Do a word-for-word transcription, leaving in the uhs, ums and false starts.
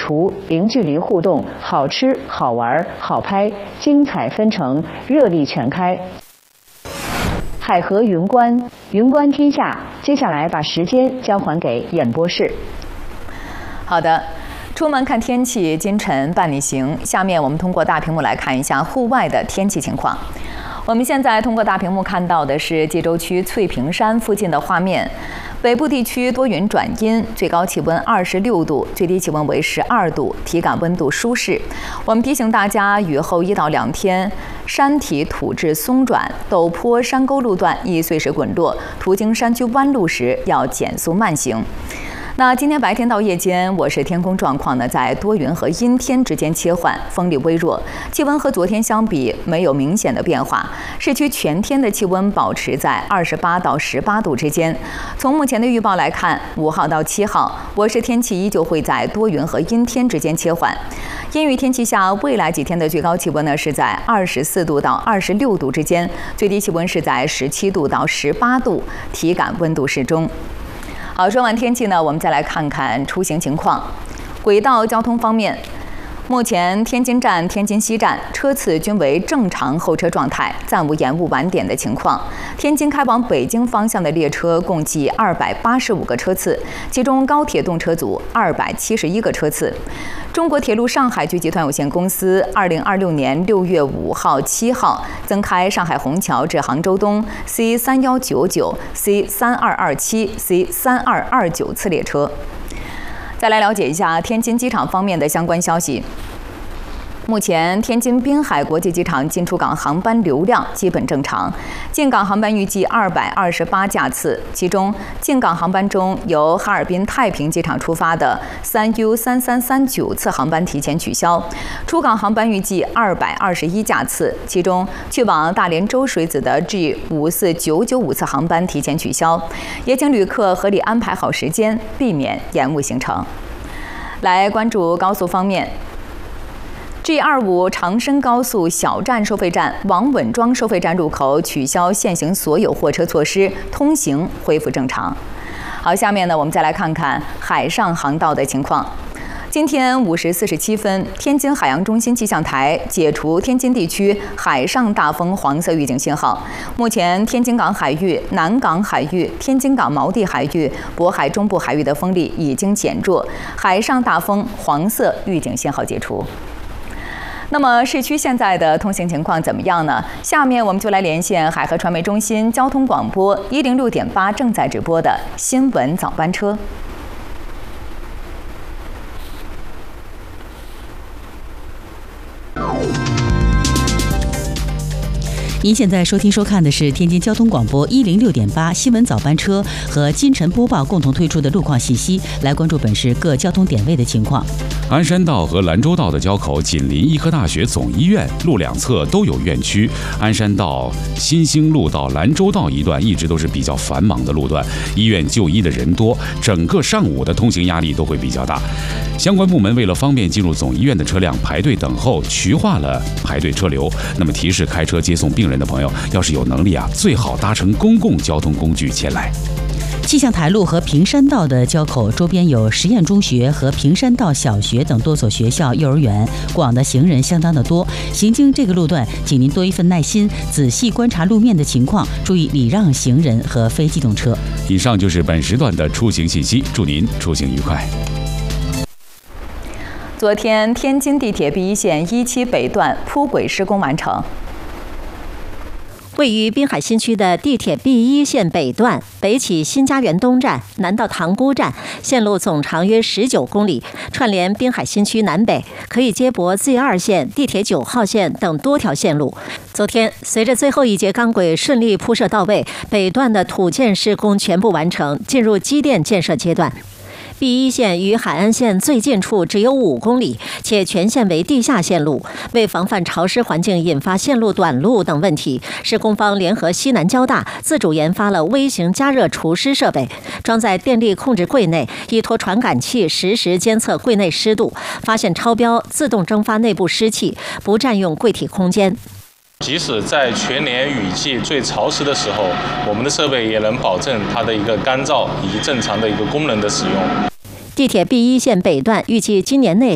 图、零距离互动、好吃、好玩、好拍、精彩纷呈、热力全开。海河云观，云观天下。接下来把时间交还给演播室。 好的。出门看天气，今晨伴你行。下面我们通过大屏幕来看一下户外的天气情况。我们现在通过大屏幕看到的是济州区翠屏山附近的画面。北部地区多云转阴，最高气温二十六度，最低气温为十二度，体感温度舒适。我们提醒大家，雨后一到两天，山体土质松软，陡坡山沟路段易碎石滚落，途经山区弯路时要减速慢行。那今天白天到夜间，我市天空状况呢在多云和阴天之间切换，风力微弱，气温和昨天相比没有明显的变化。市区全天的气温保持在二十八到十八度之间。从目前的预报来看，五号到七号，我市天气依旧会在多云和阴天之间切换。阴雨天气下，未来几天的最高气温呢是在二十四度到二十六度之间，最低气温是在十七度到十八度，体感温度适中。好，说完天气呢，我们再来看看出行情况。轨道交通方面，目前天津站、天津西站车次均为正常候车状态，暂无延误晚点的情况。天津开往北京方向的列车共计二百八十五个车次，其中高铁动车组二百七十一个车次。中国铁路上海局集团有限公司二零二六年六月五号、七号增开上海虹桥至杭州东 C 三一九九、C 三二二七、C 三二二九次列车。再来了解一下天津机场方面的相关消息。目前，天津滨海国际机场进出港航班流量基本正常，进港航班预计二百二十八架次，其中进港航班中由哈尔滨太平机场出发的三 U 三三三九次航班提前取消，出港航班预计二百二十一架次，其中去往大连周水子的 G 五四九九五次航班提前取消，也请旅客合理安排好时间，避免延误行程。来关注高速方面。G 二十五 长深高速小站收费站王稳庄收费站入口取消现行所有货车措施，通行恢复正常。好，下面呢，我们再来看看海上航道的情况。今天五时四十七分，天津海洋中心气象台解除天津地区海上大风黄色预警信号。目前，天津港海域、南港海域、天津港锚地海域、渤海中部海域的风力已经减弱，海上大风黄色预警信号解除。那么市区现在的通行情况怎么样呢？下面我们就来连线海河传媒中心交通广播一零六点八正在直播的新闻早班车。 您现在收听收看的是天津交通广播一零六点八新闻早班车和今晨播报共同推出的路况信息，来关注本市各交通点位的情况。 鞍山道和兰州道的交口紧邻医科大学总医院，路两侧都有院区。鞍山道新兴路到兰州道一段一直都是比较繁忙的路段，医院就医的人多，整个上午的通行压力都会比较大。相关部门为了方便进入总医院的车辆排队等候，渠化了排队车流。那么提示开车接送病人的朋友，要是有能力啊，最好搭乘公共交通工具前来。 气象台路和平山道的交口周边有实验中学和平山道小学等多所学校、幼儿园，过往的行人相当的多。行经这个路段，请您多一份耐心，仔细观察路面的情况，注意礼让行人和非机动车。 以上就是本时段的出行信息，祝您出行愉快。 昨天，天津地铁 B 一线一期北段铺轨施工完成。 位于滨海新区的地铁 B 一线北段，北起新家园东站，南到塘沽站，线路总长约十九公里，串联滨海新区南北，可以接驳 Z 二线、地铁九号线等多条线路。昨天，随着最后一节钢轨顺利铺设到位，北段的土建施工全部完成，进入机电建设阶段。B 一线与海岸线最近处只有五公里，且全线为地下线路。为防范潮湿环境引发线路短路等问题，施工方联合西南交大自主研发了微型加热除湿设备，装在电力控制柜内，依托传感器实时监测柜内湿度，发现超标自动蒸发内部湿气，不占用柜体空间。 即使在全年雨季最潮湿的时候，我们的设备也能保证它的一个干燥以及正常的一个功能的使用。 地铁 B 一线北段预计今年内